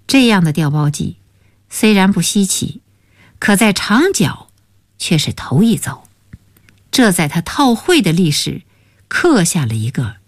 这样的调包计虽然不稀奇，可在长角却是头一遭，这在他套会的历史刻下了一个